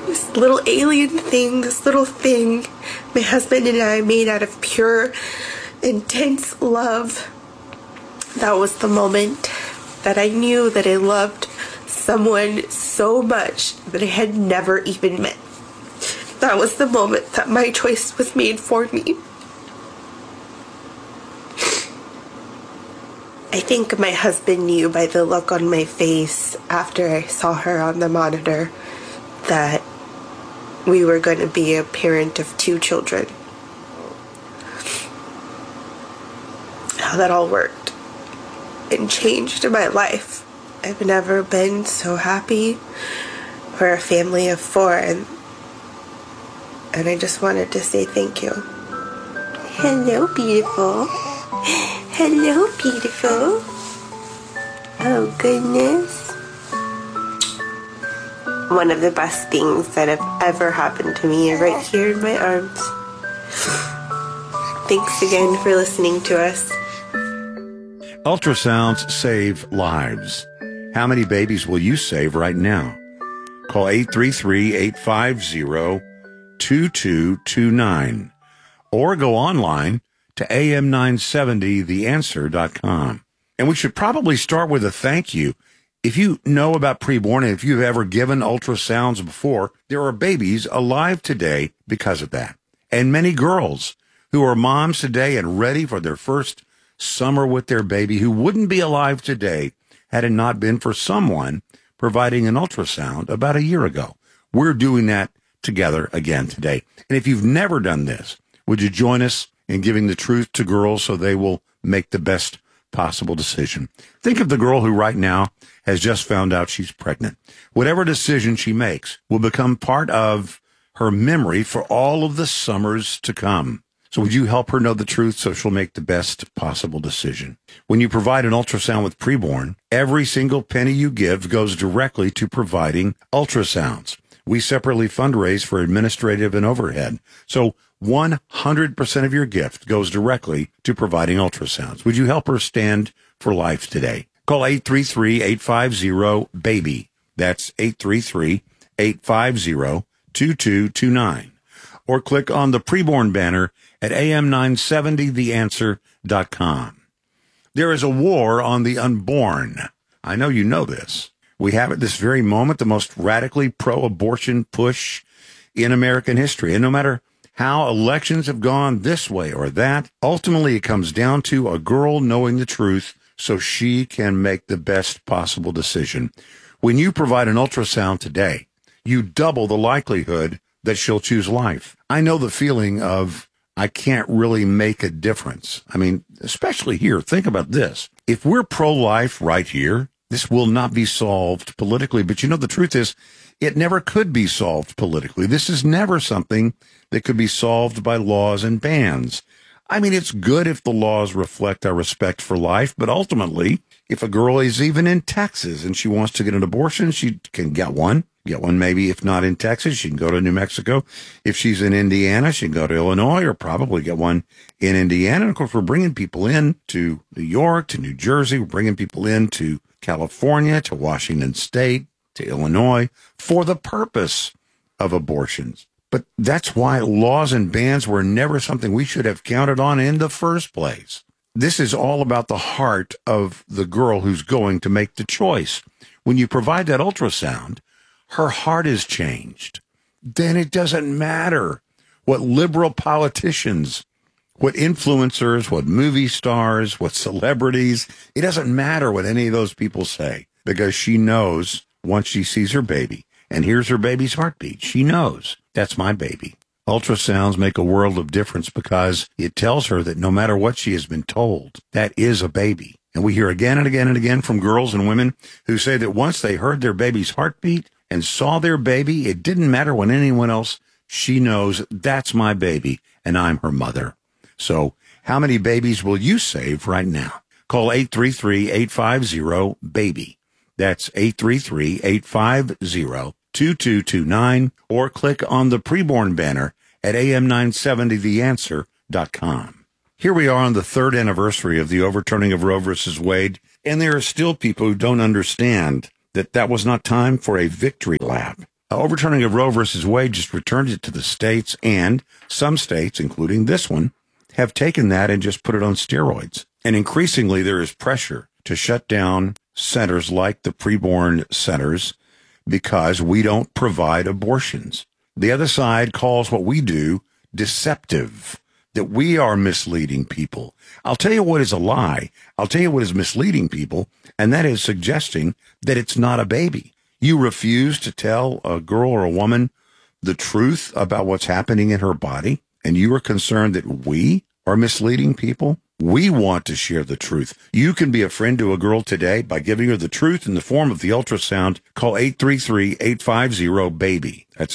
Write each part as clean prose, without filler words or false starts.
This little alien thing, this little thing my husband and I made out of pure, intense love. That was the moment that I knew that I loved someone so much that I had never even met. That was the moment that my choice was made for me. I think my husband knew by the look on my face after I saw her on the monitor that we were going to be a parent of 2 children. How that all worked and changed my life. I've never been so happy. We're a family of 4, and I just wanted to say thank you. Hello, beautiful. Hello, beautiful. Oh, goodness. One of the best things that have ever happened to me are right here in my arms. Thanks again for listening to us. Ultrasounds save lives. How many babies will you save right now? Call 833-850-2229 or go online to am970theanswer.com. And we should probably start with a thank you. If you know about preborn and if you've ever given ultrasounds before, there are babies alive today because of that. And many girls who are moms today and ready for their first summer with their baby who wouldn't be alive today had it not been for someone providing an ultrasound about a year ago. We're doing that together again today. And if you've never done this, would you join us in giving the truth to girls so they will make the best possible decision? Think of the girl who right now has just found out she's pregnant. Whatever decision she makes will become part of her memory for all of the summers to come. So would you help her know the truth so she'll make the best possible decision? When you provide an ultrasound with preborn, every single penny you give goes directly to providing ultrasounds. We separately fundraise for administrative and overhead. So 100% of your gift goes directly to providing ultrasounds. Would you help her stand for life today? Call 833-850-BABY. That's 833-850-2229. Or click on the preborn banner at am970theanswer.com. There is a war on the unborn. I know you know this. We have at this very moment the most radically pro-abortion push in American history. And no matter how elections have gone this way or that, ultimately it comes down to a girl knowing the truth so she can make the best possible decision. When you provide an ultrasound today, you double the likelihood that she'll choose life. I know the feeling of, I can't really make a difference. I mean, especially here, think about this. If we're pro-life right here, this will not be solved politically. But you know, the truth is, it never could be solved politically. This is never something that could be solved by laws and bans. I mean, it's good if the laws reflect our respect for life, but ultimately, if a girl is even in Texas and she wants to get an abortion, she can get one. Get one maybe, if not in Texas, she can go to New Mexico. If she's in Indiana, she can go to Illinois or probably get one in Indiana. And of course, we're bringing people in to New York, to New Jersey. We're bringing people in to California, to Washington State, to Illinois for the purpose of abortions. But that's why laws and bans were never something we should have counted on in the first place. This is all about the heart of the girl who's going to make the choice. When you provide that ultrasound, her heart is changed. Then it doesn't matter what liberal politicians, what influencers, what movie stars, what celebrities, it doesn't matter what any of those people say, because she knows once she sees her baby and hears her baby's heartbeat, she knows that's my baby. Ultrasounds make a world of difference because it tells her that no matter what she has been told, that is a baby. And we hear again and again and again from girls and women who say that once they heard their baby's heartbeat and saw their baby, it didn't matter what anyone else, she knows that's my baby and I'm her mother. So how many babies will you save right now? Call 833-850-BABY. That's 833-850-2229 or click on the preborn banner at am970theanswer.com. Here we are on the 3rd anniversary of the overturning of Roe v. Wade, and there are still people who don't understand that was not time for a victory lap. Overturning of Roe versus Wade just returned it to the states, and some states, including this one, have taken that and just put it on steroids. And increasingly, there is pressure to shut down centers like the preborn centers because we don't provide abortions. The other side calls what we do deceptive, that we are misleading people. I'll tell you what is a lie. I'll tell you what is misleading people, and that is suggesting that it's not a baby. You refuse to tell a girl or a woman the truth about what's happening in her body, and you are concerned that we are misleading people. We want to share the truth. You can be a friend to a girl today by giving her the truth in the form of the ultrasound. Call 833-850-BABY. That's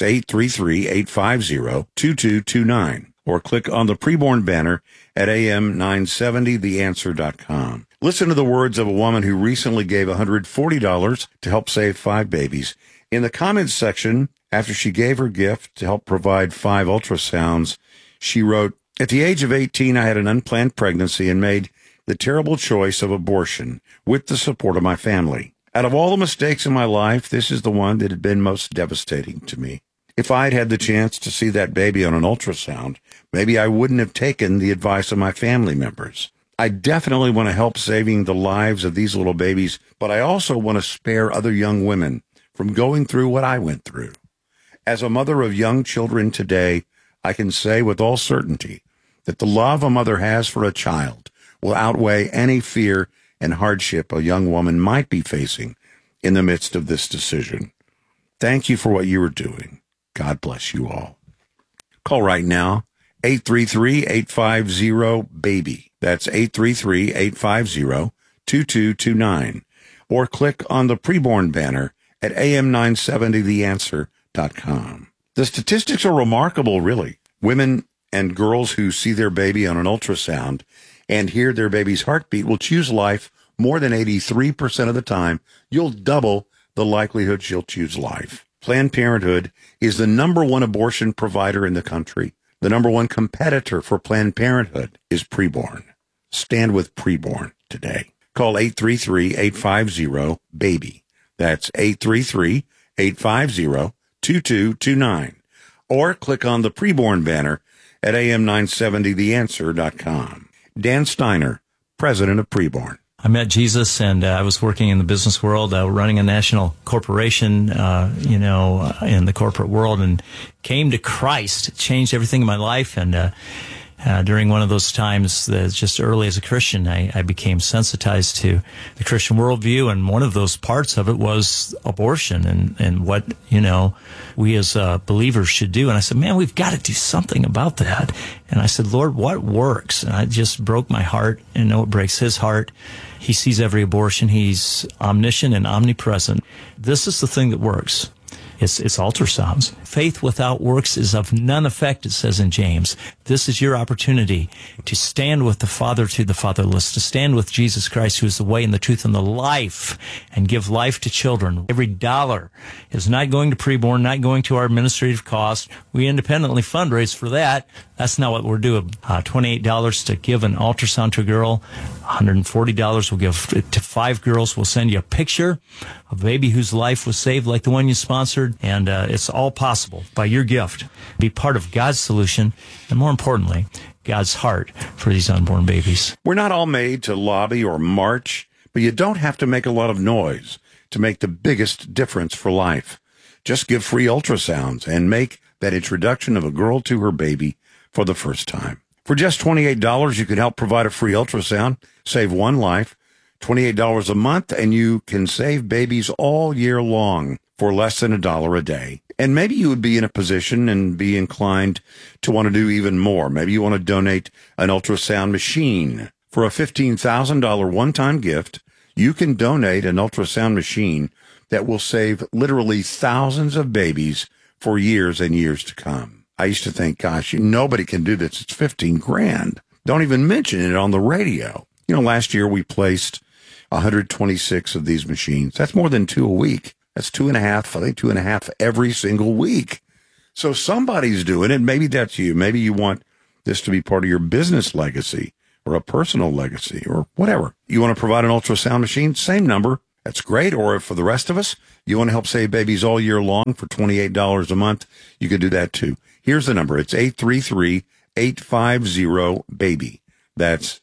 833-850-2229. Or click on the preborn banner at am970theanswer.com. Listen to the words of a woman who recently gave $140 to help save 5 babies. In the comments section, after she gave her gift to help provide 5 ultrasounds, she wrote, "At the age of 18, I had an unplanned pregnancy and made the terrible choice of abortion with the support of my family. Out of all the mistakes in my life, this is the one that had been most devastating to me. If I'd had the chance to see that baby on an ultrasound, maybe I wouldn't have taken the advice of my family members. I definitely want to help saving the lives of these little babies, but I also want to spare other young women from going through what I went through. As a mother of young children today, I can say with all certainty that the love a mother has for a child will outweigh any fear and hardship a young woman might be facing in the midst of this decision. Thank you for what you are doing. God bless you all." Call right now, 833-850-BABY. That's 833-850-2229. Or click on the preborn banner at am970theanswer.com. The statistics are remarkable, really. Women and girls who see their baby on an ultrasound and hear their baby's heartbeat will choose life more than 83% of the time. You'll double the likelihood she'll choose life. Planned Parenthood is the #1 abortion provider in the country. The #1 competitor for Planned Parenthood is preborn. Stand with preborn today. Call 833-850-BABY. That's 833-850-2229. Or click on the preborn banner at am970theanswer.com. Dan Steiner, president of Preborn. I met Jesus, and I was working in the business world, running a national corporation, in the corporate world, and came to Christ. It changed everything in my life. And during one of those times, just early as a Christian, I became sensitized to the Christian worldview, and one of those parts of it was abortion and what, we as believers should do. And I said, man, we've got to do something about that. And I said, Lord, what works? And I just broke my heart, and it breaks his heart. He sees every abortion. He's omniscient and omnipresent. This is the thing that works. It's ultrasounds. Faith without works is of none effect, it says in James. This is your opportunity to stand with the father to the fatherless, to stand with Jesus Christ, who is the way and the truth and the life, and give life to children. Every dollar is not going to preborn, not going to our administrative cost. We independently fundraise for that. That's not what we're doing. $28 to give an ultrasound to a girl. $140 we'll give to 5 girls. We'll send you a picture of a baby whose life was saved like the one you sponsored. And it's all possible by your gift. Be part of God's solution, and more importantly, God's heart for these unborn babies. We're not all made to lobby or march, but you don't have to make a lot of noise to make the biggest difference for life. Just give free ultrasounds and make that introduction of a girl to her baby for the first time. For just $28, you can help provide a free ultrasound, save one life, $28 a month, and you can save babies all year long for less than $1 a day. And maybe you would be in a position and be inclined to want to do even more. Maybe you want to donate an ultrasound machine. For a $15,000 one-time gift, you can donate an ultrasound machine that will save literally thousands of babies for years and years to come. I used to think, gosh, nobody can do this. It's $15,000. Don't even mention it on the radio. Last year we placed 126 of these machines. That's more than 2 a week. That's 2.5 every single week. So somebody's doing it. Maybe that's you. Maybe you want this to be part of your business legacy or a personal legacy or whatever. You want to provide an ultrasound machine? Same number, That's great. Or if for the rest of us, you want to help save babies all year long for $28 a month, you can do that too. Here's the number. It's 833-850-BABY. That's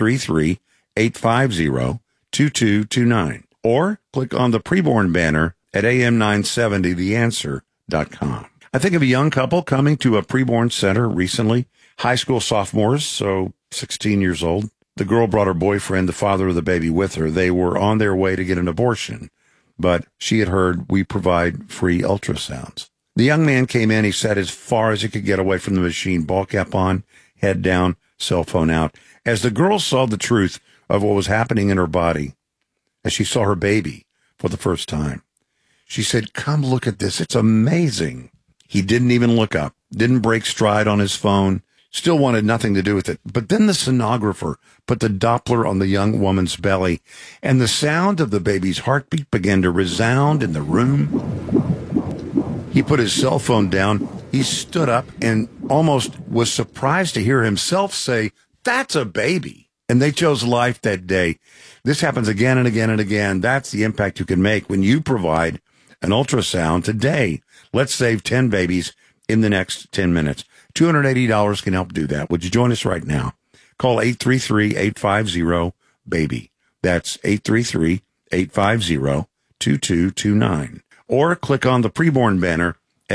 833-850-2229. Or click on the preborn banner at am970theanswer.com. I think of a young couple coming to a preborn center recently, high school sophomores, so 16 years old. The girl brought her boyfriend, the father of the baby, with her. They were on their way to get an abortion, but she had heard we provide free ultrasounds. The young man came in. He sat as far as he could get away from the machine, ball cap on, head down, cell phone out. As the girl saw the truth of what was happening in her body, as she saw her baby for the first time, she said, "Come look at this. It's amazing." He didn't even look up, didn't break stride on his phone, still wanted nothing to do with it. But then the sonographer put the Doppler on the young woman's belly, and the sound of the baby's heartbeat began to resound in the room. He put his cell phone down. He stood up and almost was surprised to hear himself say, "That's a baby." And they chose life that day. This happens again and again and again. That's the impact you can make when you provide an ultrasound today. Let's save 10 babies in the next 10 minutes. $280 can help do that. Would you join us right now? Call 833-850-BABY. That's 833-850-2229. Or click on the preborn banner at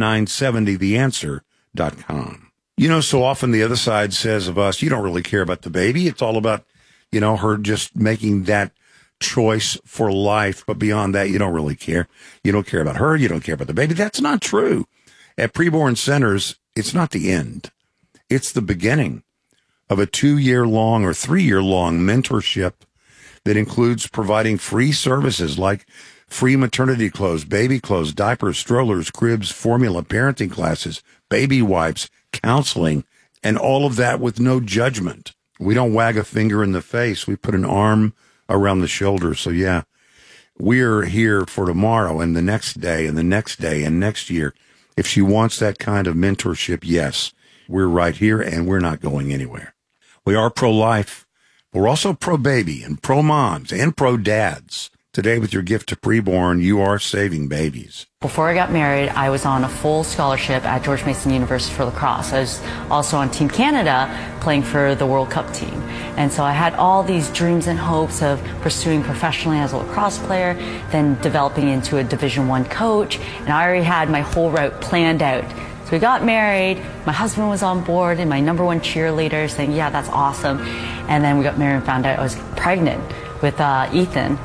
am970theanswer.com. You know, so often the other side says of us, you don't really care about the baby. It's all about, her just making that choice for life. But beyond that, you don't really care. You don't care about her. You don't care about the baby. That's not true. At preborn centers, it's not the end. It's the beginning of a 2-year-long or 3-year-long mentorship that includes providing free services like free maternity clothes, baby clothes, diapers, strollers, cribs, formula, parenting classes, baby wipes, counseling, and all of that with no judgment. We don't wag a finger in the face. We put an arm around the shoulder. So yeah, we're here for tomorrow and the next day and the next day and next year. If she wants that kind of mentorship, yes, we're right here and we're not going anywhere. We are pro-life. We're also pro-baby and pro-moms and pro-dads. Today, with your gift to preborn, you are saving babies. Before I got married, I was on a full scholarship at George Mason University for lacrosse. I was also on Team Canada playing for the World Cup team. And so I had all these dreams and hopes of pursuing professionally as a lacrosse player, then developing into a Division I coach. And I already had my whole route planned out. So we got married, my husband was on board and my number one cheerleader saying, yeah, that's awesome. And then we got married and found out I was pregnant with Ethan.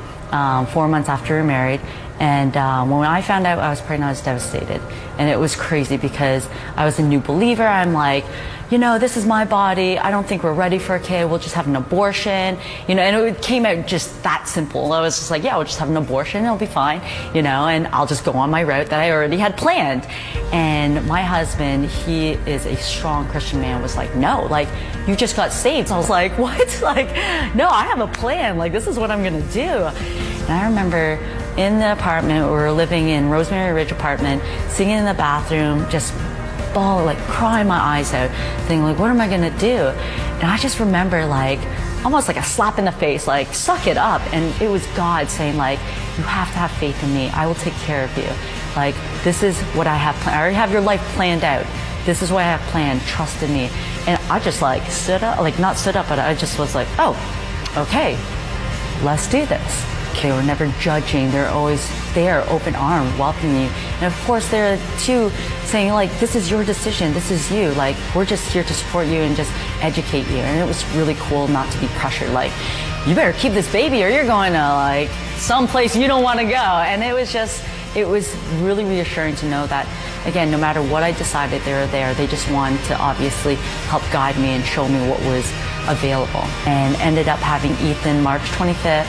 4 months after we were married, and when I found out I was pregnant, I was devastated, and it was crazy because I was a new believer. I'm like, this is my body. I don't think we're ready for a kid. We'll just have an abortion, and it came out just that simple. I was just like, yeah, we'll just have an abortion. It'll be fine, and I'll just go on my route that I already had planned. And my husband, he is a strong Christian man, was like, no, you just got saved. So I was like, what? No, I have a plan. This is what I'm going to do. And I remember in the apartment, we were living in Rosemary Ridge apartment, sitting in the bathroom, just crying my eyes out, thinking what am I going to do? And I just remember almost like a slap in the face, suck it up. And it was God saying you have to have faith in me. I will take care of you. This is what I have planned. I already have your life planned out. This is what I have planned. Trust in me. And I just stood up, not stood up, but I just was like, oh, okay, let's do this. They were never judging. They're always there, open arm, welcoming you. And of course, there are two saying this is your decision. This is you. We're just here to support you and just educate you. And it was really cool not to be pressured. You better keep this baby or you're going to someplace you don't want to go. And it was really reassuring to know that, again, no matter what I decided, they were there. They just wanted to obviously help guide me and show me what was available. And ended up having Ethan March 25th,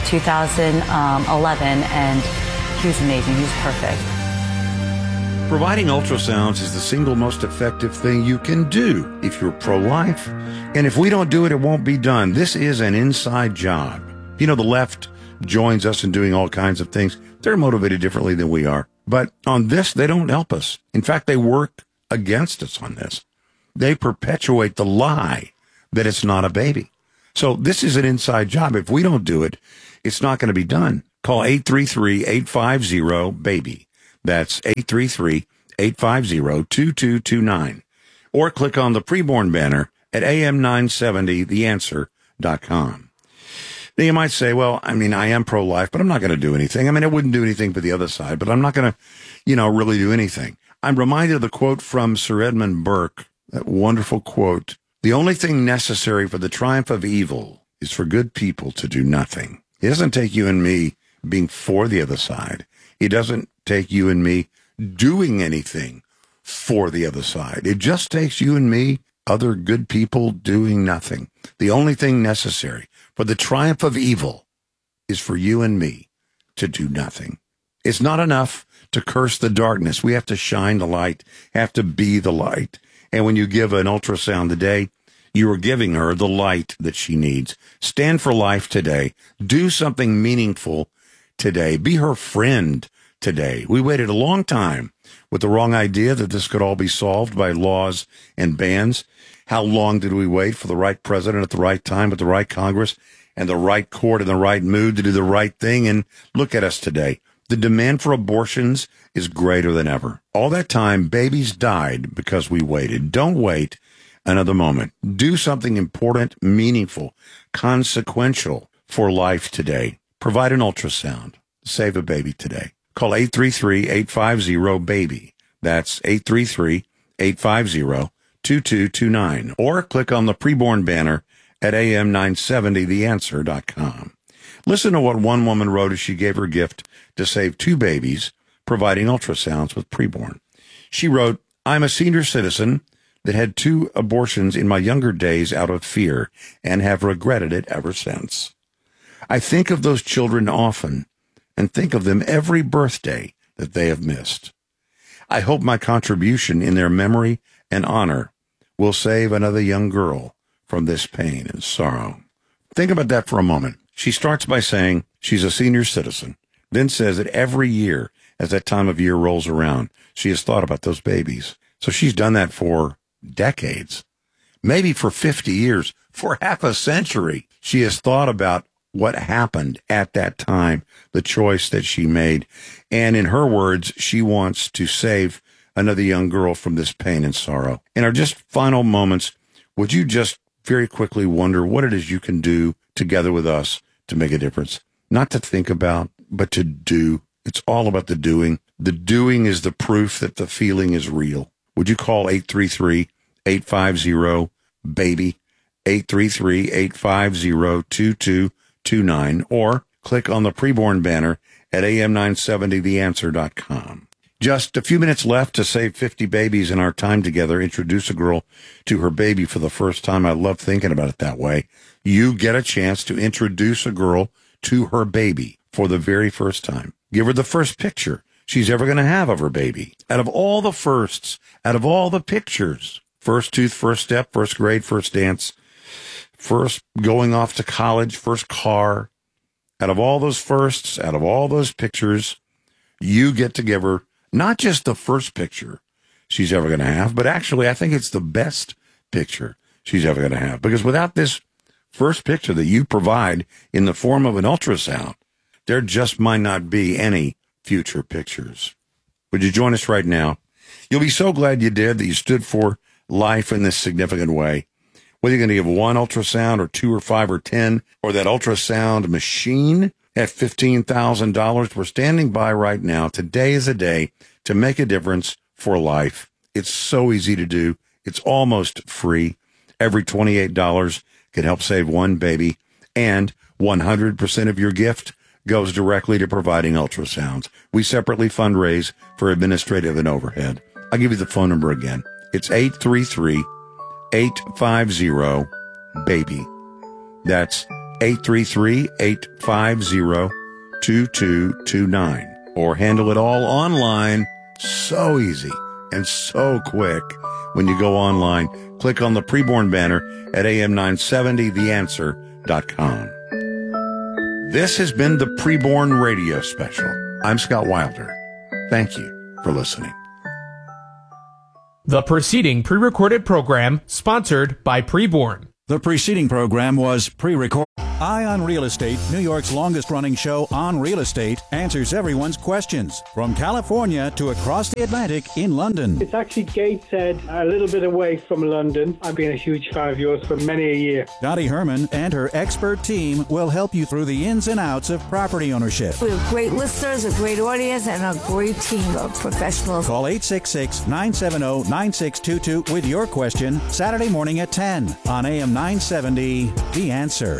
2011, and he was amazing. He was perfect. Providing ultrasounds is the single most effective thing you can do if you're pro-life. And if we don't do it, it won't be done. This is an inside job. The left joins us in doing all kinds of things. They're motivated differently than we are. But on this, they don't help us. In fact, they work against us on this. They perpetuate the lie that it's not a baby. So this is an inside job. If we don't do it, it's not going to be done. Call 833-850-BABY. That's 833-850-2229. Or click on the preborn banner at am970theanswer.com. Now, you might say, well, I mean, I am pro-life, but I'm not going to do anything. I mean, I wouldn't do anything for the other side, but I'm not going to, really do anything. I'm reminded of the quote from Sir Edmund Burke, that wonderful quote, "The only thing necessary for the triumph of evil is for good people to do nothing." It doesn't take you and me being for the other side. It doesn't take you and me doing anything for the other side. It just takes you and me, other good people, doing nothing. The only thing necessary for the triumph of evil is for you and me to do nothing. It's not enough to curse the darkness. We have to shine the light, have to be the light. And when you give an ultrasound today, you are giving her the light that she needs. Stand for life today. Do something meaningful today. Be her friend today. We waited a long time with the wrong idea that this could all be solved by laws and bans. How long did we wait for the right president at the right time with the right Congress and the right court in the right mood to do the right thing? And look at us today. The demand for abortions is greater than ever. All that time, babies died because we waited. Don't wait another moment. Do something important, meaningful, consequential for life today. Provide an ultrasound. Save a baby today. Call 833-850-BABY. That's 833-850-2229. Or click on the preborn banner at am970theanswer.com. Listen to what one woman wrote as she gave her gift to save 2 babies, providing ultrasounds with preborn. She wrote, "I'm a senior citizen that had 2 abortions in my younger days out of fear and have regretted it ever since. I think of those children often and think of them every birthday that they have missed. I hope my contribution in their memory and honor will save another young girl from this pain and sorrow." Think about that for a moment. She starts by saying she's a senior citizen, then says that every year, as that time of year rolls around, she has thought about those babies. So she's done that for decades, maybe for 50 years, for half a century. She has thought about what happened at that time, the choice that she made. And in her words, she wants to save another young girl from this pain and sorrow. In our just final moments, would you just very quickly wonder what it is you can do together with us to make a difference? Not to think about, but to do. It's all about the doing. The doing is the proof that the feeling is real. Would you call 833-850-BABY, 833-850-2229, or click on the preborn banner at am970theanswer.com. Just a few minutes left to save 50 babies in our time together. Introduce a girl to her baby for the first time. I love thinking about it that way. You get a chance to introduce a girl to her baby for the very first time. Give her the first picture she's ever going to have of her baby. Out of all the firsts, out of all the pictures, first tooth, first step, first grade, first dance, first going off to college, first car, out of all those firsts, out of all those pictures, you get to give her not just the first picture she's ever going to have, but actually I think it's the best picture she's ever going to have. Because without this first picture that you provide in the form of an ultrasound, there just might not be any future pictures. Would you join us right now? You'll be so glad you did, that you stood for life in this significant way. Whether you're going to give 1 ultrasound or 2 or 5 or 10, or that ultrasound machine at $15,000, we're standing by right now. Today is a day to make a difference for life. It's so easy to do. It's almost free. Every $28 can help save 1 baby, and 100% of your gift goes directly to providing ultrasounds. We separately fundraise for administrative and overhead. I'll give you the phone number again. It's 833-850-BABY. That's 833-850-2229. Or handle it all online. So easy and so quick. When you go online, click on the preborn banner at am970theanswer.com. This has been the Preborn Radio Special. I'm Scott Wilder. Thank you for listening. The preceding pre-recorded program sponsored by Preborn. The preceding program was pre-recorded. Eye on Real Estate, New York's longest-running show on real estate, answers everyone's questions. From California to across the Atlantic in London. It's actually Gateshead, a little bit away from London. I've been a huge fan of yours for many a year. Dottie Herman and her expert team will help you through the ins and outs of property ownership. We have great listeners, a great audience, and a great team of professionals. Call 866-970-9622 with your question Saturday morning at 10 on AM 970, The Answer.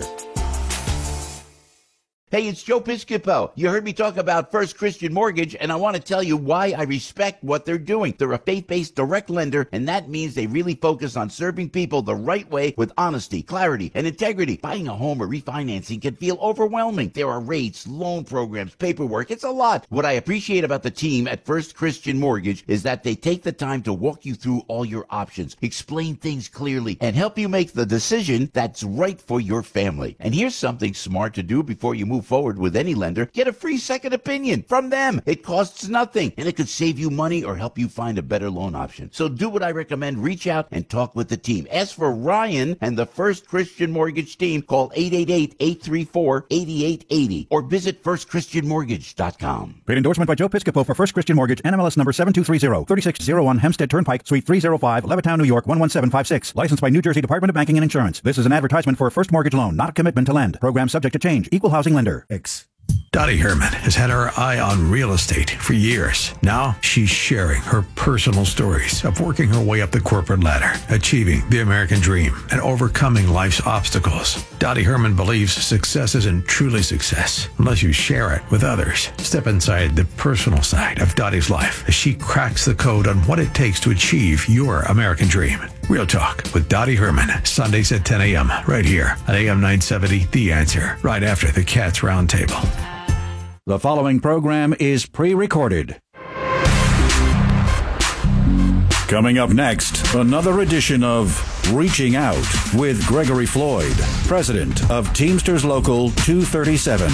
Hey, it's Joe Piscopo. You heard me talk about First Christian Mortgage, and I want to tell you why I respect what they're doing. They're a faith-based direct lender, and that means they really focus on serving people the right way with honesty, clarity, and integrity. Buying a home or refinancing can feel overwhelming. There are rates, loan programs, paperwork. It's a lot. What I appreciate about the team at First Christian Mortgage is that they take the time to walk you through all your options, explain things clearly, and help you make the decision that's right for your family. And here's something smart to do before you move forward with any lender. Get a free second opinion from them. It costs nothing, and it could save you money or help you find a better loan option. So do what I recommend. Reach out and talk with the team. Ask for Ryan and the First Christian Mortgage team. Call 888-834-8880 or visit firstchristianmortgage.com. Paid endorsement by Joe Piscopo for First Christian Mortgage, NMLS number 7230, 3601 Hempstead Turnpike, Suite 305, Levittown, New York 11756. Licensed by New Jersey Department of Banking and Insurance. This is an advertisement for a first mortgage loan, not a commitment to lend. Program subject to change. Equal housing lender. Dottie Herman has had her eye on real estate for years. Now she's sharing her personal stories of working her way up the corporate ladder, achieving the American dream, and overcoming life's obstacles. Dottie Herman believes success isn't truly success unless you share it with others. Step inside the personal side of Dottie's life as she cracks the code on what it takes to achieve your American dream. Real Talk with Dottie Herman, Sundays at 10 a.m. right here on AM 970, The Answer, right after the Cats Roundtable. The following program is pre-recorded. Coming up next, another edition of Reaching Out with Gregory Floyd, president of Teamsters Local 237.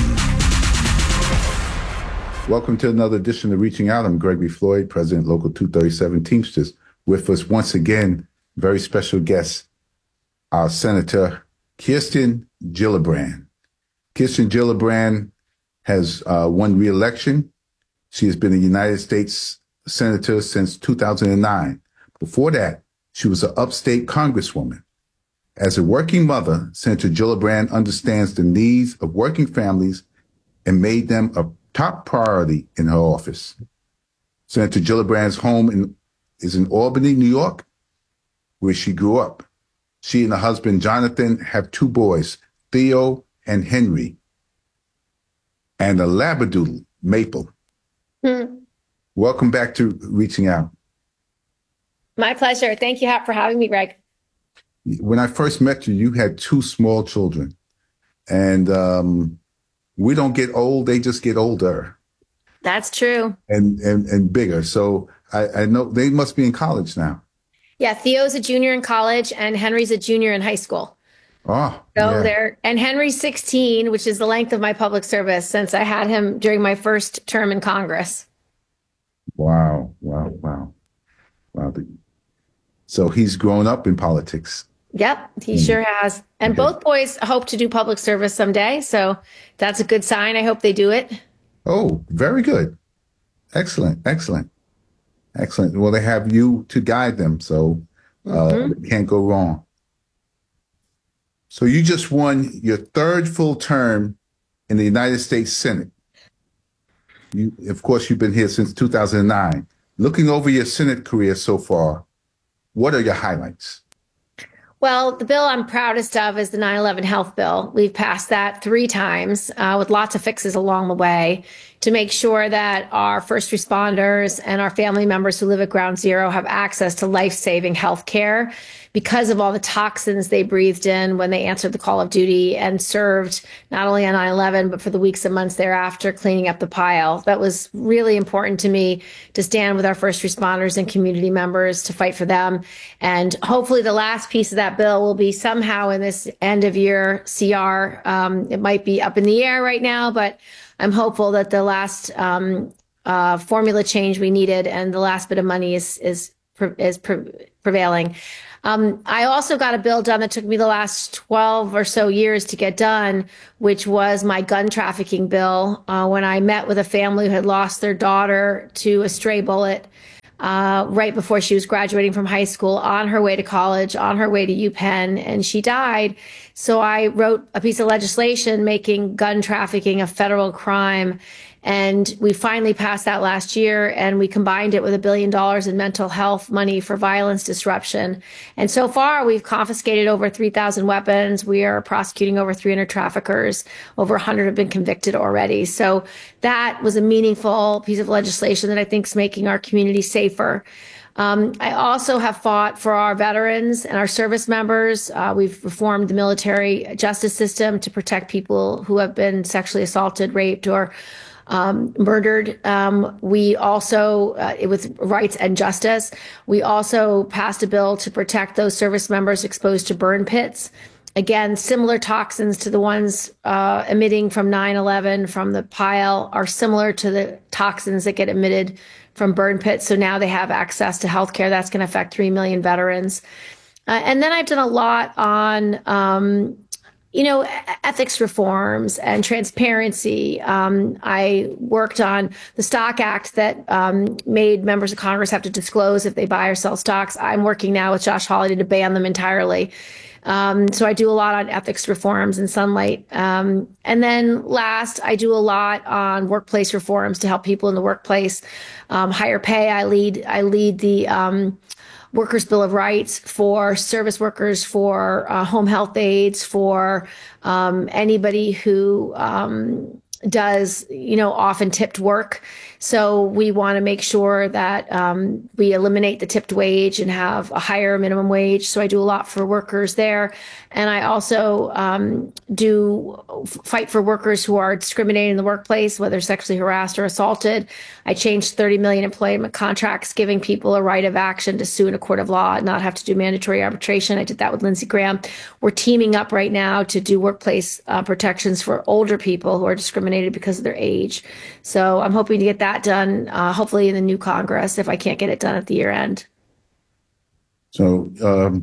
Welcome to another edition of Reaching Out. I'm Gregory Floyd, president Local 237 Teamsters. With us once again, very special guest, our Senator Kirsten Gillibrand. Kirsten Gillibrand has won re-election. She has been a United States Senator since 2009. Before that, she was an upstate Congresswoman. As a working mother, Senator Gillibrand understands the needs of working families and made them a top priority in her office. Senator Gillibrand's home is in Albany, New York, where she grew up. She and her husband, Jonathan, have two boys, Theo and Henry, and a Labradoodle, Maple. Welcome back to Reaching Out. My pleasure. Thank you for having me, Greg. When I first met you, you had two small children. And we don't get old, they just get older. That's true. And bigger. So I know they must be in college now. Yeah, Theo's a junior in college and Henry's a junior in high school. Oh, so yeah. and Henry's 16, which is the length of my public service since I had him during my first term in Congress. Wow. So he's grown up in politics. Yep, he sure has. And both boys hope to do public service someday. So that's a good sign. I hope they do it. Oh, very good. Excellent. Well, they have you to guide them, so they can't go wrong. So you just won your third full term in the United States Senate. Of course, you've been here since 2009. Looking over your Senate career so far, what are your highlights? Well, the bill I'm proudest of is the 9/11 health bill. We've passed that 3 times with lots of fixes along the way to make sure that our first responders and our family members who live at Ground Zero have access to life-saving health care because of all the toxins they breathed in when they answered the call of duty and served not only on 9/11, but for the weeks and months thereafter, cleaning up the pile. That was really important to me to stand with our first responders and community members to fight for them. And hopefully the last piece of that bill will be somehow in this end of year CR. It might be up in the air right now, but I'm hopeful that the last formula change we needed and the last bit of money is prevailing. I also got a bill done that took me the last 12 or so years to get done, which was my gun trafficking bill. When I met with a family who had lost their daughter to a stray bullet right before she was graduating from high school, on her way to college, on her way to UPenn, and she died. So I wrote a piece of legislation making gun trafficking a federal crime. And we finally passed that last year, and we combined it with $1 billion in mental health money for violence disruption. And so far, we've confiscated over 3,000 weapons. We are prosecuting over 300 traffickers. Over 100 have been convicted already. So that was a meaningful piece of legislation that I think is making our community safer. I also have fought for our veterans and our service members. We've reformed the military justice system to protect people who have been sexually assaulted, raped, or murdered. We also, with rights and justice, we also passed a bill to protect those service members exposed to burn pits. Again, similar toxins to the ones emitting from 9/11 from the pile are similar to the toxins that get emitted from burn pits. So now they have access to health care. That's going to affect 3 million veterans. And then I've done a lot on ethics reforms and transparency. I worked on the Stock Act that made members of Congress have to disclose if they buy or sell stocks. I'm working now with Josh Hawley to ban them entirely. So I do a lot on ethics reforms and Sunlight. And then last, I do a lot on workplace reforms to help people in the workplace. Higher pay. I lead the Workers' Bill of Rights for service workers, for home health aides, for anybody who does, often tipped work. So we want to make sure that we eliminate the tipped wage and have a higher minimum wage. So I do a lot for workers there. And I also do fight for workers who are discriminated in the workplace, whether sexually harassed or assaulted. I changed 30 million employment contracts, giving people a right of action to sue in a court of law and not have to do mandatory arbitration. I did that with Lindsey Graham. We're teaming up right now to do workplace protections for older people who are discriminated because of their age. So I'm hoping to get that done, hopefully in the new Congress, if I can't get it done at the year end. So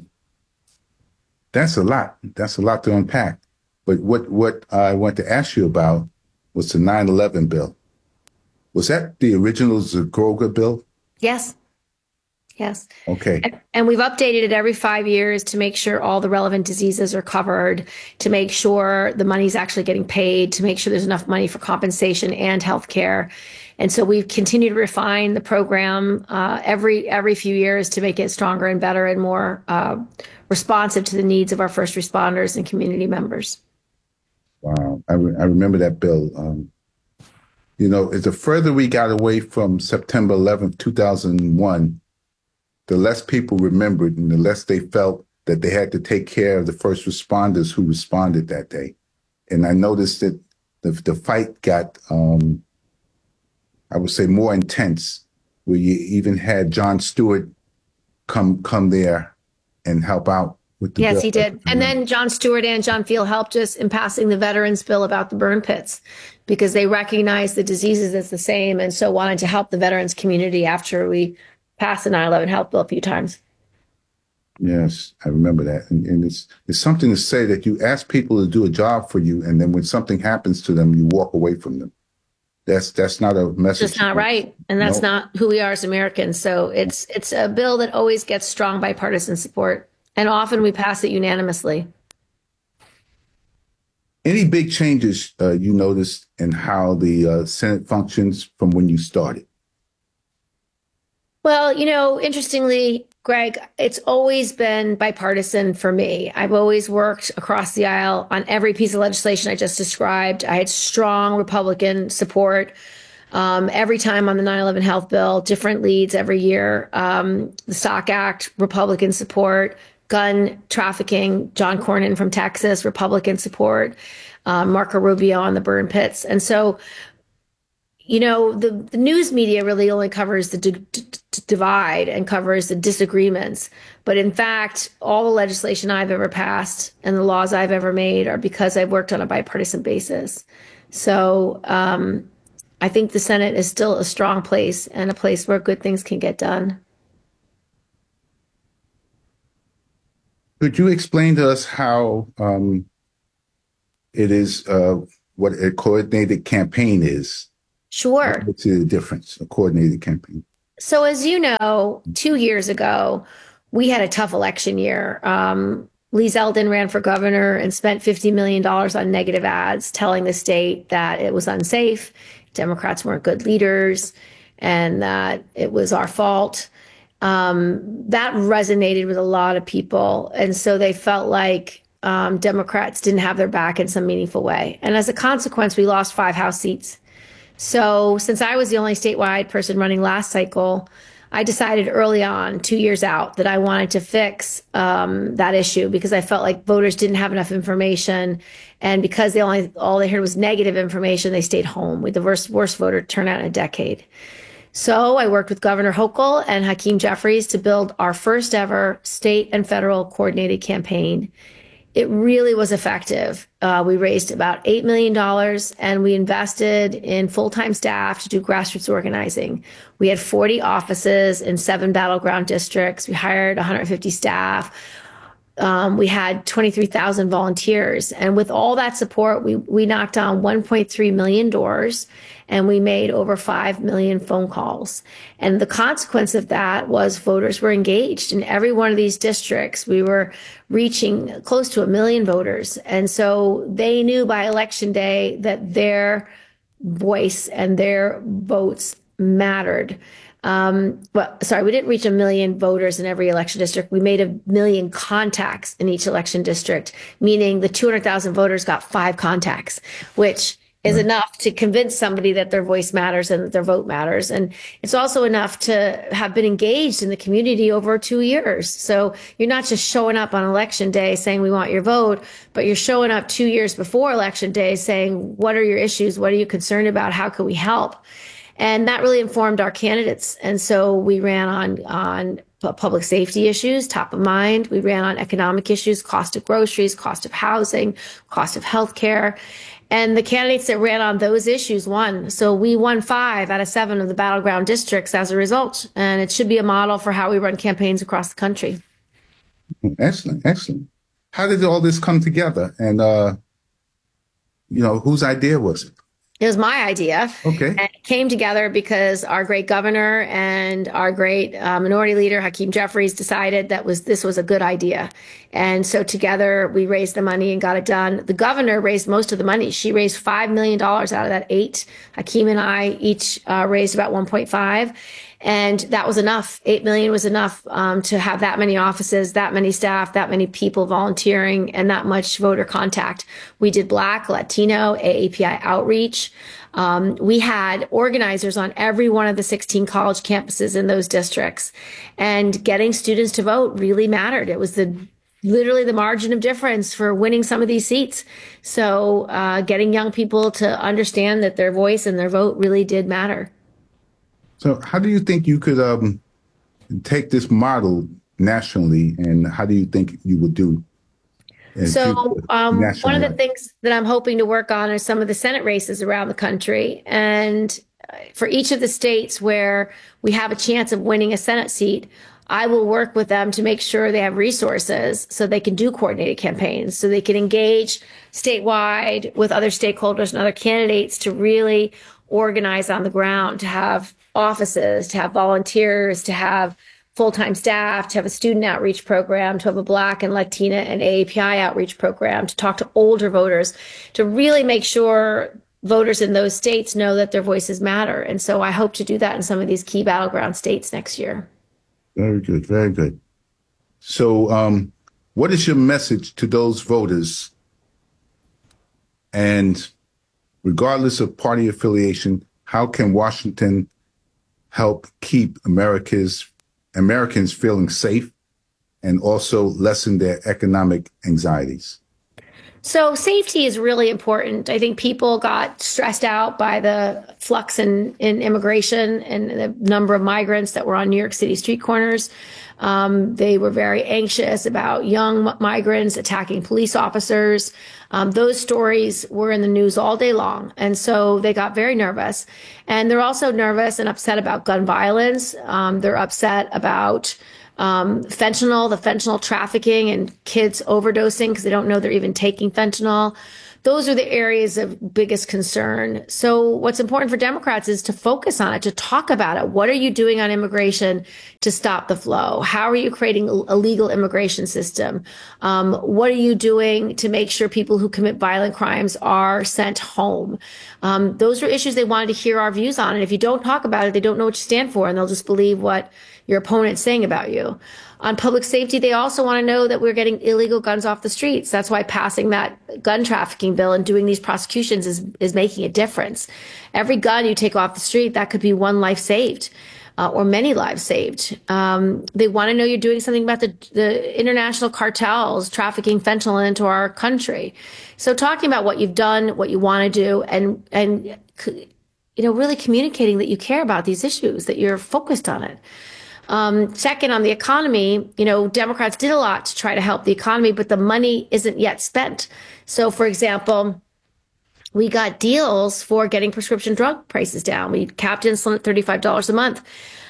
that's a lot. That's a lot to unpack. But what I want to ask you about was the 9/11 bill. Was that the original Zagroga bill? Yes. Yes. Okay. And we've updated it every 5 years to make sure all the relevant diseases are covered, to make sure the money's actually getting paid, to make sure there's enough money for compensation and health care. And so we've continued to refine the program every few years to make it stronger and better and more responsive to the needs of our first responders and community members. Wow. I remember that bill. The further we got away from September 11th, 2001, the less people remembered and the less they felt that they had to take care of the first responders who responded that day. And I noticed that the fight got, I would say, more intense, where you even had Jon Stewart come there and help out with the bill. Yes, he did. And then Jon Stewart and John Field helped us in passing the Veterans Bill about the burn pits, because they recognized the diseases as the same and so wanted to help the veterans community after we passed the 9/11 health bill a few times. Yes, I remember that. And it's something to say that you ask people to do a job for you, and then when something happens to them, you walk away from them. That's not a message. It's just not right. And that's not who we are as Americans. So it's a bill that always gets strong bipartisan support. And often we pass it unanimously. Any big changes you noticed in how the Senate functions from when you started? Well, interestingly, Greg, it's always been bipartisan for me. I've always worked across the aisle on every piece of legislation I just described. I had strong Republican support every time on the 9/11 health bill, different leads every year. The Stock Act, Republican support. Gun trafficking, John Cornyn from Texas, Republican support. Marco Rubio on the burn pits. And so, the news media really only covers the divide and covers the disagreements. But in fact, all the legislation I've ever passed and the laws I've ever made are because I've worked on a bipartisan basis. So I think the Senate is still a strong place and a place where good things can get done. Could you explain to us how it is, what a coordinated campaign is? Sure. What's the difference, a coordinated campaign? So, as you know, 2 years ago, we had a tough election year. Lee Zeldin ran for governor and spent $50 million on negative ads, telling the state that it was unsafe, Democrats weren't good leaders, and that it was our fault. That resonated with a lot of people. And so they felt like Democrats didn't have their back in some meaningful way. And as a consequence, we lost 5 House seats. So since I was the only statewide person running last cycle, I decided early on, 2 years out, that I wanted to fix that issue because I felt like voters didn't have enough information. And because all they heard was negative information, they stayed home with the worst voter turnout in a decade. So I worked with Governor Hochul and Hakeem Jeffries to build our first ever state and federal coordinated campaign. It really was effective. We raised about $8 million and we invested in full-time staff to do grassroots organizing. We had 40 offices in 7 battleground districts. We hired 150 staff. We had 23,000 volunteers. And with all that support, we knocked on 1.3 million doors and we made over 5 million phone calls. And the consequence of that was voters were engaged in every one of these districts. We were reaching close to 1 million voters. And so they knew by election day that their voice and their votes mattered. We didn't reach 1 million voters in every election district. We made 1 million contacts in each election district, meaning the 200,000 voters got 5 contacts, which is enough to convince somebody that their voice matters and that their vote matters. And it's also enough to have been engaged in the community over 2 years. So you're not just showing up on election day saying we want your vote, but you're showing up 2 years before election day saying, what are your issues? What are you concerned about? How can we help? And that really informed our candidates. And so we ran on public safety issues, top of mind. We ran on economic issues, cost of groceries, cost of housing, cost of healthcare. And the candidates that ran on those issues won. So we won 5 out of 7 of the battleground districts as a result. And it should be a model for how we run campaigns across the country. Excellent, excellent. How did all this come together? And, whose idea was it? It was my idea. Okay. And it came together because our great governor and our great minority leader, Hakeem Jeffries, decided this was a good idea. And so together we raised the money and got it done. The governor raised most of the money. She raised $5 million out of that 8. Hakeem and I each raised about 1.5. And that was enough. 8 million was enough to have that many offices, that many staff, that many people volunteering, and that much voter contact. We did Black, Latino, AAPI outreach. We had organizers on every one of the 16 college campuses in those districts. And getting students to vote really mattered. It was literally the margin of difference for winning some of these seats. So getting young people to understand that their voice and their vote really did matter. So how do you think you could take this model nationally, and how do you think you would do? So one of the things that I'm hoping to work on are some of the Senate races around the country. And for each of the states where we have a chance of winning a Senate seat, I will work with them to make sure they have resources so they can do coordinated campaigns, so they can engage statewide with other stakeholders and other candidates to really organize on the ground, to have offices, to have volunteers, to have full-time staff, to have a student outreach program, to have a Black and Latina and AAPI outreach program, to talk to older voters, to really make sure voters in those states know that their voices matter. And so I hope to do that in some of these key battleground states next year. Very good, very good. So what is your message to those voters? And regardless of party affiliation, how can Washington help keep Americans feeling safe and also lessen their economic anxieties? So safety is really important. I think people got stressed out by the flux in immigration and the number of migrants that were on New York City street corners. They were very anxious about young migrants attacking police officers. Those stories were in the news all day long. And so they got very nervous. And they're also nervous and upset about gun violence. They're upset about Fentanyl, the fentanyl trafficking and kids overdosing because they don't know they're even taking fentanyl. Those are the areas of biggest concern. So what's important for Democrats is to focus on it, to talk about it. What are you doing on immigration to stop the flow? How are you creating a legal immigration system? What are you doing to make sure people who commit violent crimes are sent home? Those are issues they wanted to hear our views on. And if you don't talk about it, they don't know what you stand for, and they'll just believe what your opponent's saying about you. On public safety, they also want to know that we're getting illegal guns off the streets. That's why passing that gun trafficking bill and doing these prosecutions is making a difference. Every gun you take off the street, that could be one life saved. Or many lives saved. They want to know you're doing something about the international cartels trafficking fentanyl into our country. So talking about what you've done, what you want to do, and really communicating that you care about these issues, that you're focused on it. Second, on the economy, Democrats did a lot to try to help the economy, but the money isn't yet spent. So, for example, we got deals for getting prescription drug prices down. We capped insulin at $35 a month.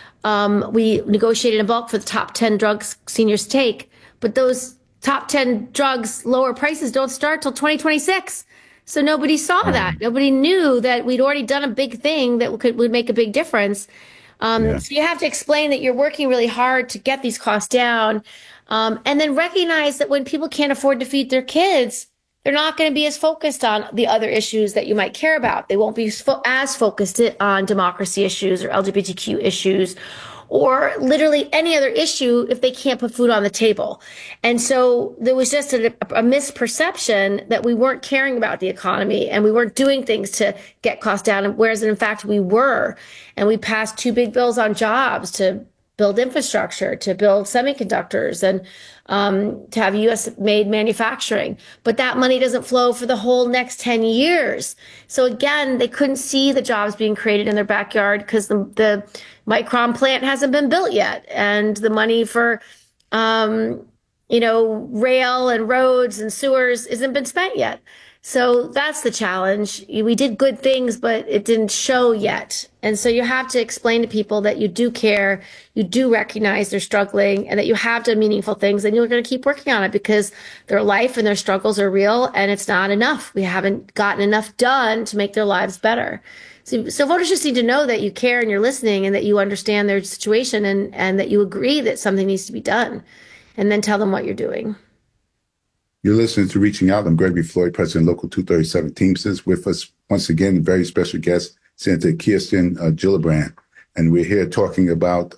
We negotiated in bulk for the top 10 drugs seniors take, but those top 10 drugs lower prices don't start till 2026. So nobody saw that. Nobody knew that we'd already done a big thing that would make a big difference. So you have to explain that you're working really hard to get these costs down, and then recognize that when people can't afford to feed their kids, they're not going to be as focused on the other issues that you might care about. They won't be as focused on democracy issues or LGBTQ issues or literally any other issue if they can't put food on the table. And so there was just a misperception that we weren't caring about the economy and we weren't doing things to get costs down, whereas in fact we were. And we passed 2 big bills on jobs to build infrastructure, to build semiconductors, and to have U.S.-made manufacturing. But that money doesn't flow for the whole next 10 years. So again, they couldn't see the jobs being created in their backyard because the Micron plant hasn't been built yet. And the money for, rail and roads and sewers hasn't been spent yet. So that's the challenge. We did good things, but it didn't show yet. And so you have to explain to people that you do care, you do recognize they're struggling, and that you have done meaningful things, and you're going to keep working on it because their life and their struggles are real, and it's not enough. We haven't gotten enough done to make their lives better. So voters just need to know that you care and you're listening and that you understand their situation and that you agree that something needs to be done, and then tell them what you're doing. You're listening to Reaching Out. I'm Gregory Floyd, President, Local 237 Teamsters. With us once again, a very special guest, Senator Kirsten Gillibrand. And we're here talking about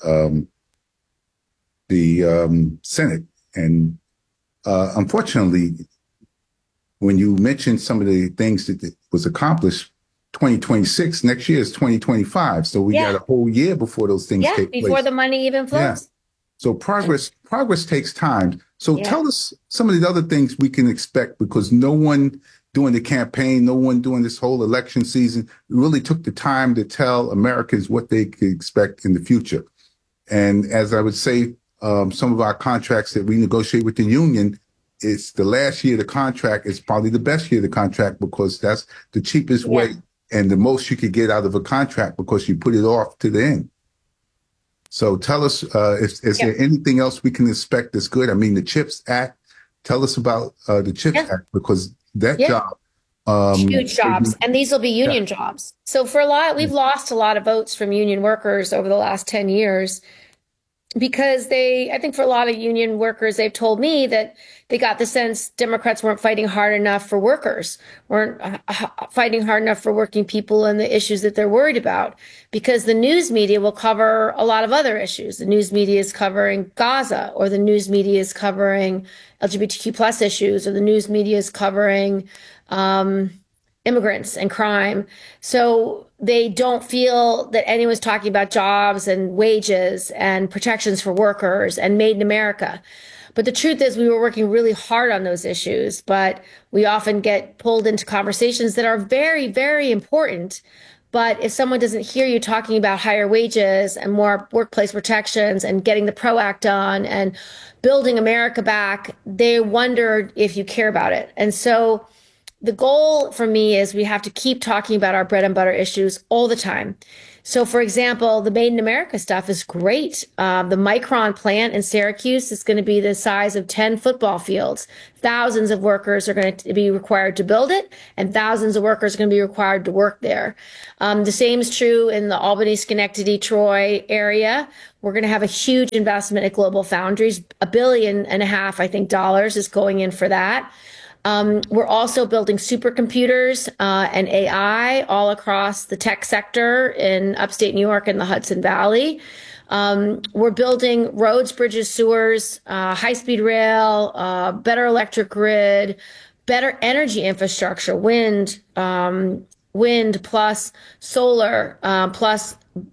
the Senate. And unfortunately, when you mentioned some of the things that was accomplished, 2026, next year is 2025. So we got a whole year before those things take place. Before the money even flows. Yeah. So progress takes time. So tell us some of the other things we can expect, because no one during the campaign, no one during this whole election season really took the time to tell Americans what they could expect in the future. And as I would say, some of our contracts that we negotiate with the union, it's the last year of the contract is probably the best year of the contract because that's the cheapest way and the most you could get out of a contract because you put it off to the end. So tell us, is there anything else we can expect that's good? I mean, the CHIPS Act, tell us about the CHIPS Act, because that job. Huge jobs. And these will be union jobs. So we've lost a lot of votes from union workers over the last 10 years because I think for a lot of union workers, they've told me that they got the sense Democrats weren't fighting hard enough for workers, weren't fighting hard enough for working people and the issues that they're worried about, because the news media will cover a lot of other issues. The news media is covering Gaza, or the news media is covering LGBTQ plus issues, or the news media is covering immigrants and crime. So they don't feel that anyone's talking about jobs and wages and protections for workers and Made in America. But the truth is we were working really hard on those issues, but we often get pulled into conversations that are very, very important. But if someone doesn't hear you talking about higher wages and more workplace protections and getting the PRO Act done and building America back, they wonder if you care about it. And so the goal for me is we have to keep talking about our bread and butter issues all the time. So, for example, the Made in America stuff is great. The Micron plant in Syracuse is going to be the size of 10 football fields. Thousands of workers are going to be required to build it, and thousands of workers are going to be required to work there. The same is true in the Albany, Schenectady, Troy area. We're going to have a huge investment at Global Foundries. $1.5 billion, I think, dollars is going in for that. We're also building supercomputers and AI all across the tech sector in upstate New York and the Hudson Valley. We're building roads, bridges, sewers, high-speed rail, better electric grid, better energy infrastructure, wind plus solar plus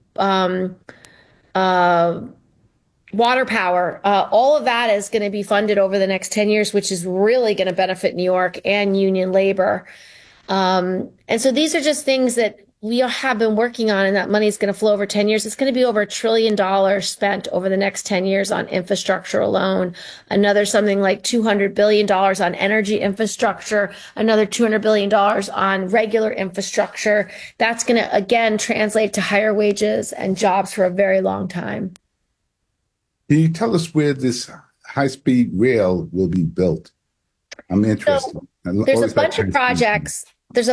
water power. All of that is going to be funded over the next 10 years, which is really going to benefit New York and union labor. And so these are just things that we have been working on, and that money is going to flow over 10 years. It's going to be over $1 trillion spent over the next 10 years on infrastructure alone. Another something like $200 billion on energy infrastructure, another $200 billion on regular infrastructure. That's going to, again, translate to higher wages and jobs for a very long time. Can you tell us where this high-speed rail will be built? I'm interested. So, there's a bunch of projects.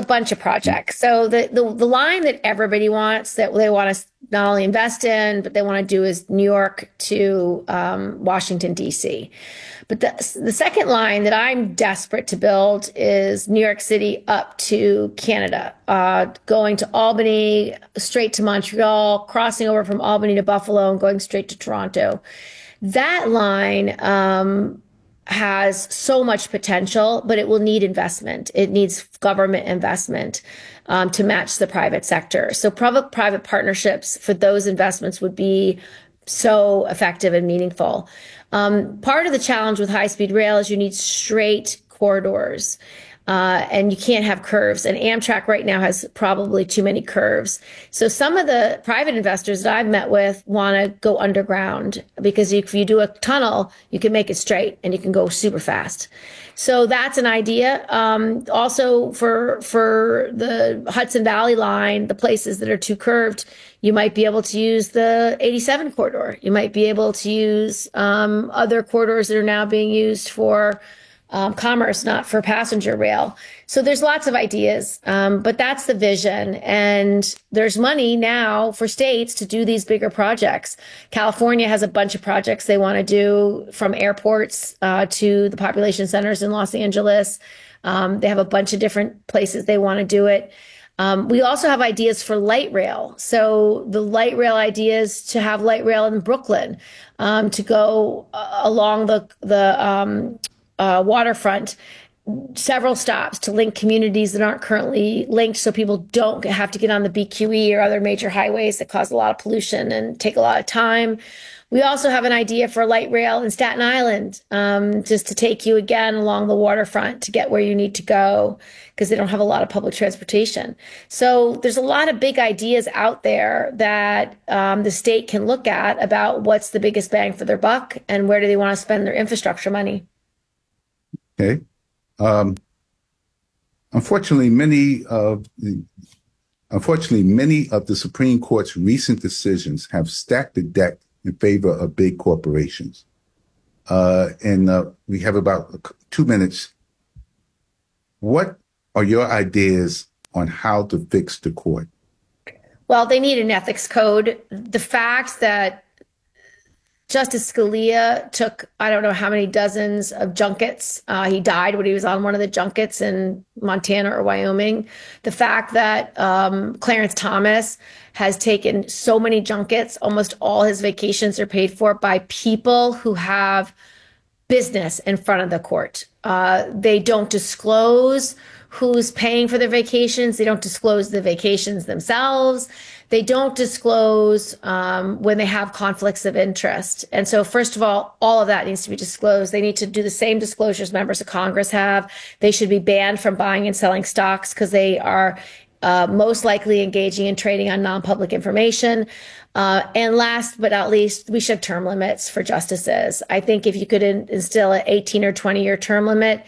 So the line that everybody wants, that they want to not only invest in, but they want to do, is New York to Washington, D.C. But the second line that I'm desperate to build is New York City up to Canada, going to Albany, straight to Montreal, crossing over from Albany to Buffalo, and going straight to Toronto. That line has so much potential, but it will need investment. It needs government investment to match the private sector. So public-private partnerships for those investments would be so effective and meaningful. Part of the challenge with high-speed rail is you need straight corridors. And you can't have curves. And Amtrak right now has probably too many curves. So some of the private investors that I've met with want to go underground, because if you do a tunnel, you can make it straight and you can go super fast. So that's an idea. Also for the Hudson Valley line, the places that are too curved, you might be able to use the 87 corridor. You might be able to use other corridors that are now being used for commerce, not for passenger rail. So there's lots of ideas, but that's the vision. And there's money now for states to do these bigger projects. California has a bunch of projects they want to do, from airports to the population centers in Los Angeles. They have a bunch of different places they want to do it. We also have ideas for light rail. So the light rail idea is to have light rail in Brooklyn, to go along the waterfront, several stops to link communities that aren't currently linked, so people don't have to get on the BQE or other major highways that cause a lot of pollution and take a lot of time. We also have an idea for light rail in Staten Island, just to take you again along the waterfront to get where you need to go, because they don't have a lot of public transportation. So there's a lot of big ideas out there that the state can look at about what's the biggest bang for their buck and where do they want to spend their infrastructure money. Okay. Unfortunately, many of the Supreme Court's recent decisions have stacked the deck in favor of big corporations. And we have about 2 minutes. What are your ideas on how to fix the court? Well, they need an ethics code. The fact that Justice Scalia took, I don't know how many dozens of junkets. He died when he was on one of the junkets in Montana or Wyoming. The fact that Clarence Thomas has taken so many junkets, almost all his vacations are paid for by people who have business in front of the court. They don't disclose who's paying for their vacations. They don't disclose the vacations themselves. They don't disclose when they have conflicts of interest. And so, first of all of that needs to be disclosed. They need to do the same disclosures members of Congress have. They should be banned from buying and selling stocks because they are most likely engaging in trading on non-public information. And last but not least, we should have term limits for justices. I think if you could instill an 18 or 20-year term limit,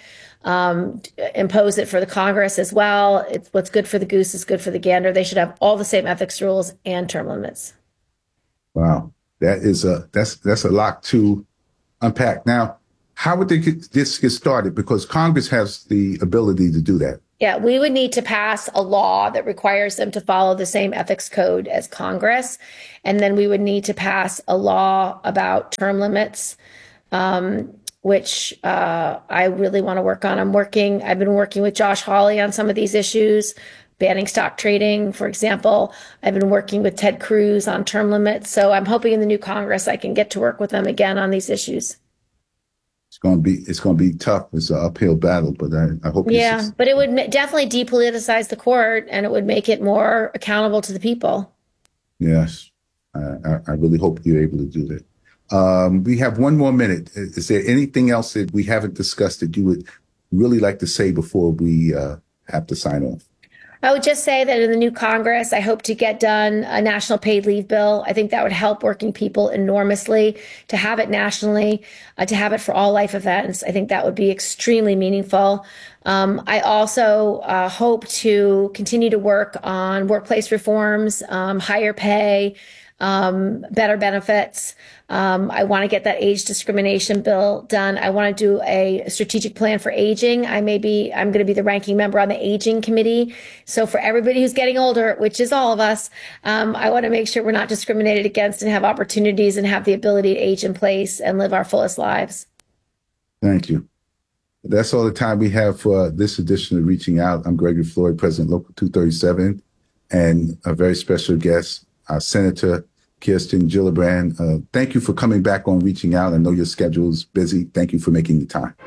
impose it for the Congress as well. It's what's good for the goose is good for the gander. They should have all the same ethics rules and term limits. Wow, that's a lot to unpack. Now, how would this get started? Because Congress has the ability to do that. Yeah, we would need to pass a law that requires them to follow the same ethics code as Congress. And then we would need to pass a law about term limits, which I really want to work on. I've been working with Josh Hawley on some of these issues, banning stock trading, for example. I've been working with Ted Cruz on term limits. So I'm hoping in the new Congress I can get to work with them again on these issues. It's going to be tough. It's an uphill battle, but I hope. Yeah, but it would definitely depoliticize the court, and it would make it more accountable to the people. Yes, I really hope you're able to do that. We have one more minute. Is there anything else that we haven't discussed that you would really like to say before we have to sign off? I would just say that in the new Congress, I hope to get done a national paid leave bill. I think that would help working people enormously to have it nationally, to have it for all life events. I think that would be extremely meaningful. I also hope to continue to work on workplace reforms, higher pay, better benefits. I want to get that age discrimination bill done. I want to do a strategic plan for aging. I'm going to be the ranking member on the aging committee. So for everybody who's getting older, which is all of us, I want to make sure we're not discriminated against and have opportunities and have the ability to age in place and live our fullest lives. Thank you. That's all the time we have for this edition of Reaching Out. I'm Gregory Floyd, President Local 237, and a very special guest, Senator Kirsten Gillibrand. Thank you for coming back on Reaching Out. I know your schedule is busy. Thank you for making the time.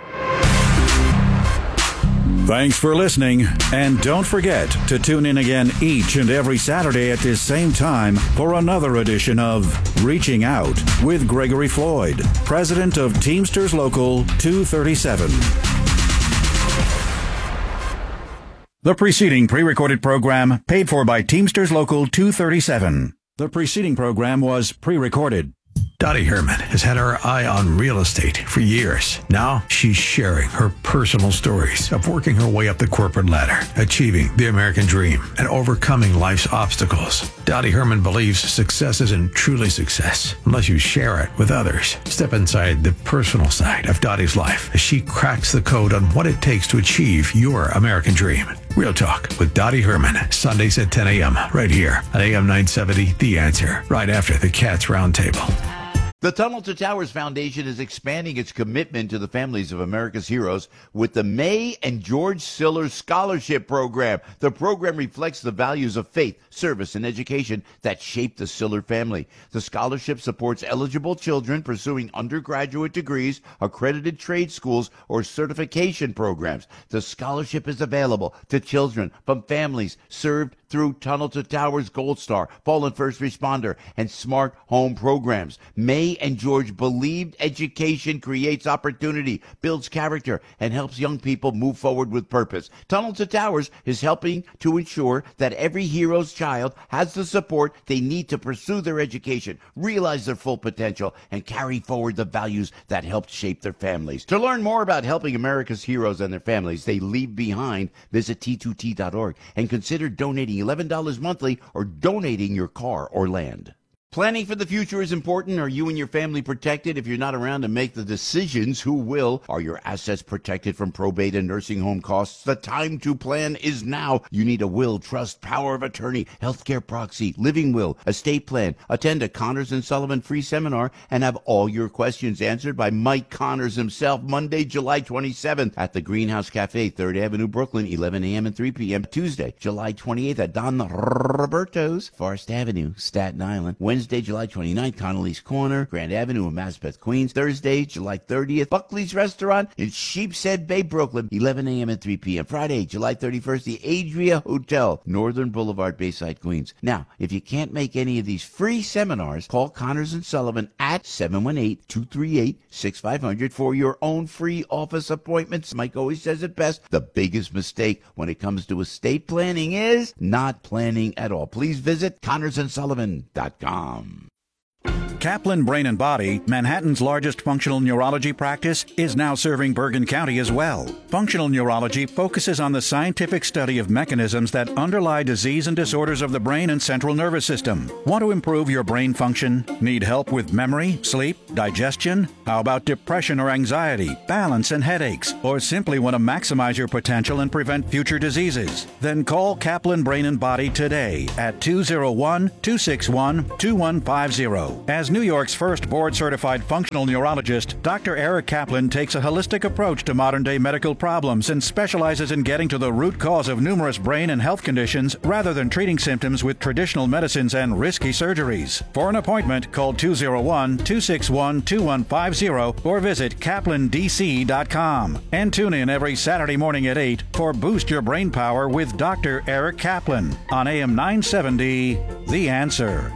Thanks for listening. And don't forget to tune in again each and every Saturday at this same time for another edition of Reaching Out with Gregory Floyd, President of Teamsters Local 237. The preceding pre-recorded program paid for by Teamsters Local 237. The preceding program was pre-recorded. Dottie Herman has had her eye on real estate for years. Now she's sharing her personal stories of working her way up the corporate ladder, achieving the American dream, and overcoming life's obstacles. Dottie Herman believes success isn't truly success unless you share it with others. Step inside the personal side of Dottie's life as she cracks the code on what it takes to achieve your American dream. Real Talk with Dottie Herman, Sundays at 10 a.m. right here on AM 970, The Answer, right after the Cats Roundtable. The Tunnel to Towers Foundation is expanding its commitment to the families of America's heroes with the May and George Siller Scholarship Program. The program reflects the values of faith, service, and education that shaped the Siller family. The scholarship supports eligible children pursuing undergraduate degrees, accredited trade schools, or certification programs. The scholarship is available to children from families served through Tunnel to Towers Gold Star, Fallen First Responder, and Smart Home programs. May and George believed education creates opportunity, builds character, and helps young people move forward with purpose. Tunnel to Towers is helping to ensure that every hero's child has the support they need to pursue their education, realize their full potential, and carry forward the values that helped shape their families. To learn more about helping America's heroes and their families they leave behind, visit T2T.org and consider donating $11 monthly or donating your car or land. Planning for the future is important. Are you and your family protected? If you're not around to make the decisions, who will? Are your assets protected from probate and nursing home costs? The time to plan is now. You need a will, trust, power of attorney, healthcare proxy, living will, estate plan. Attend a Connors & Sullivan free seminar and have all your questions answered by Mike Connors himself, Monday, July 27th at the Greenhouse Cafe, 3rd Avenue, Brooklyn, 11 a.m. and 3 p.m. Tuesday, July 28th at Don Roberto's, Forest Avenue, Staten Island. Wednesday, July 29th, Connolly's Corner, Grand Avenue in Maspeth, Queens. Thursday, July 30th, Buckley's Restaurant in Sheepshead Bay, Brooklyn, 11 a.m. and 3 p.m. Friday, July 31st, the Adria Hotel, Northern Boulevard, Bayside, Queens. Now, if you can't make any of these free seminars, call Connors & Sullivan at 718-238-6500 for your own free office appointments. Mike always says it best. The biggest mistake when it comes to estate planning is not planning at all. Please visit ConnorsandSullivan.com. Kaplan Brain and Body, Manhattan's largest functional neurology practice, is now serving Bergen County as well. Functional neurology focuses on the scientific study of mechanisms that underlie disease and disorders of the brain and central nervous system. Want to improve your brain function? Need help with memory, sleep, digestion? How about depression or anxiety, balance and headaches? Or simply want to maximize your potential and prevent future diseases? Then call Kaplan Brain and Body today at 201-261-2150. As New York's first board-certified functional neurologist, Dr. Eric Kaplan takes a holistic approach to modern-day medical problems and specializes in getting to the root cause of numerous brain and health conditions rather than treating symptoms with traditional medicines and risky surgeries. For an appointment, call 201-261-2150 or visit kaplandc.com. And tune in every Saturday morning at 8 for Boost Your Brain Power with Dr. Eric Kaplan on AM 970, The Answer.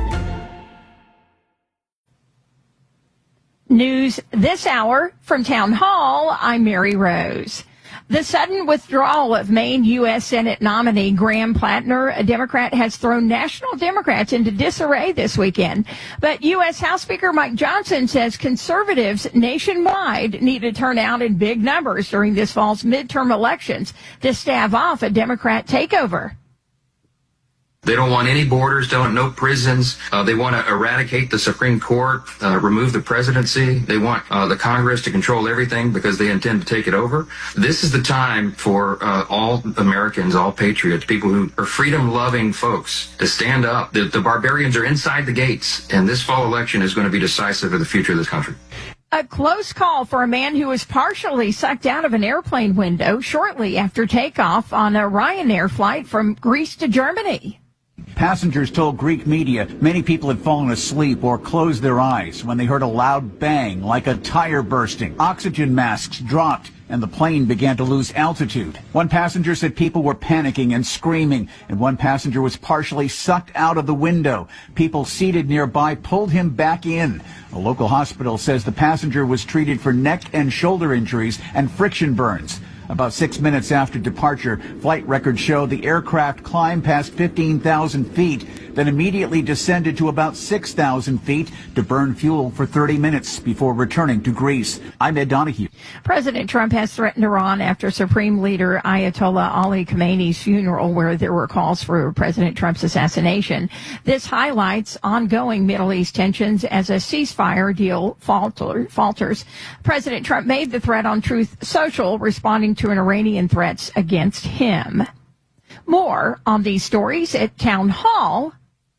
News this hour from Town Hall, I'm Mary Rose. The sudden withdrawal of Maine U.S. Senate nominee Graham Plattner, a Democrat, has thrown national Democrats into disarray this weekend. But U.S. House Speaker Mike Johnson says conservatives nationwide need to turn out in big numbers during this fall's midterm elections to stave off a Democrat takeover. They don't want any borders, don't want no prisons. They want to eradicate the Supreme Court, remove the presidency. They want the Congress to control everything because they intend to take it over. This is the time for all Americans, all patriots, people who are freedom-loving folks to stand up. The barbarians are inside the gates, and this fall election is going to be decisive for the future of this country. A close call for a man who was partially sucked out of an airplane window shortly after takeoff on a Ryanair flight from Greece to Germany. Passengers told Greek media many people had fallen asleep or closed their eyes when they heard a loud bang like a tire bursting. Oxygen masks dropped and the plane began to lose altitude. One passenger said people were panicking and screaming, and one passenger was partially sucked out of the window. People seated nearby pulled him back in. A local hospital says the passenger was treated for neck and shoulder injuries and friction burns. About 6 minutes after departure, flight records show the aircraft climbed past 15,000 feet, then immediately descended to about 6,000 feet to burn fuel for 30 minutes before returning to Greece. I'm Ed Donahue. President Trump has threatened Iran after Supreme Leader Ayatollah Ali Khamenei's funeral, where there were calls for President Trump's assassination. This highlights ongoing Middle East tensions as a ceasefire deal falters. President Trump made the threat on Truth Social, responding to an Iranian threats against him. More on these stories at townhall.com.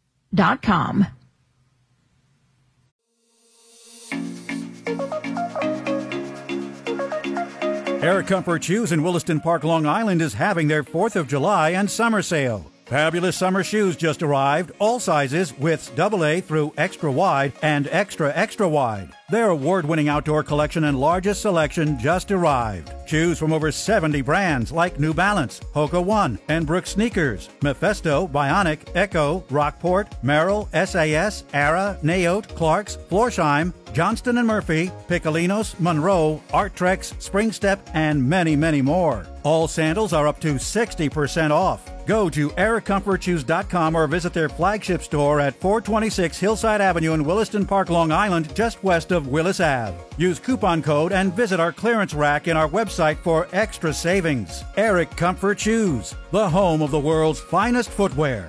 Air Comfort Shoes in Williston Park, Long Island is having their 4th of July and summer sale. Fabulous summer shoes just arrived, all sizes, widths AA through extra wide and extra wide. Their award-winning outdoor collection and largest selection just arrived. Shoes from over 70 brands like New Balance, Hoka One, and Brooks Sneakers, Mephisto, Bionic, Echo, Rockport, Merrill, SAS, Ara, Naote, Clarks, Florsheim, Johnston & Murphy, Piccolinos, Monroe, Arttrex, Springstep, and many, many more. All sandals are up to 60% off. Go to aircomfortshoes.com or visit their flagship store at 426 Hillside Avenue in Williston Park, Long Island, just west of Willis Ave. Use coupon code and visit our clearance rack in our website for extra savings. Eric Comfort Shoes, the home of the world's finest footwear.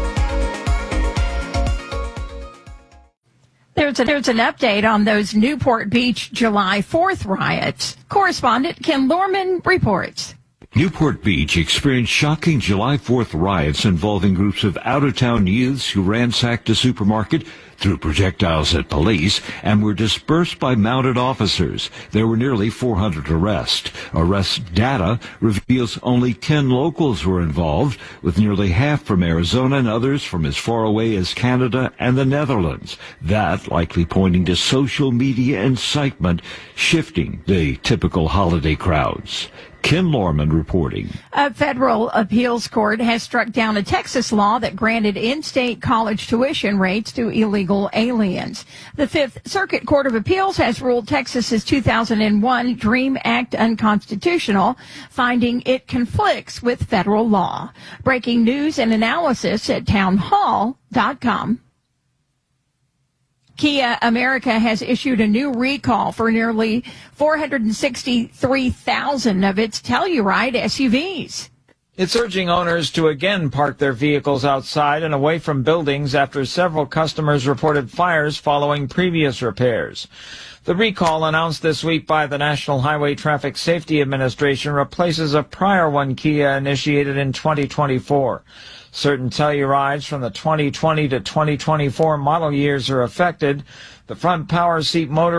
There's an update on those Newport Beach July 4th riots. Correspondent Ken Lorman reports. Newport Beach experienced shocking July 4th riots involving groups of out-of-town youths who ransacked a supermarket, threw projectiles at police, and were dispersed by mounted officers. There were nearly 400 arrests. Arrest data reveals only 10 locals were involved, with nearly half from Arizona and others from as far away as Canada and the Netherlands. That likely pointing to social media incitement, shifting the typical holiday crowds. Ken Lorman reporting. A federal appeals court has struck down a Texas law that granted in-state college tuition rates to illegal aliens. The Fifth Circuit Court of Appeals has ruled Texas's 2001 DREAM Act unconstitutional, finding it conflicts with federal law. Breaking news and analysis at townhall.com. Kia America has issued a new recall for nearly 463,000 of its Telluride SUVs. It's urging owners to again park their vehicles outside and away from buildings after several customers reported fires following previous repairs. The recall announced this week by the National Highway Traffic Safety Administration replaces a prior one Kia initiated in 2024. Certain Tellurides from the 2020 to 2024 model years are affected. The front power seat motor